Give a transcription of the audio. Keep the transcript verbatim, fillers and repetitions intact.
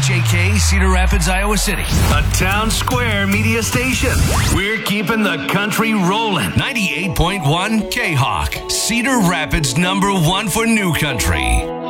H A K, Cedar Rapids, Iowa City. A Town Square media station. We're keeping the country rolling. ninety-eight point one K-Hawk, Cedar Rapids number one for new country.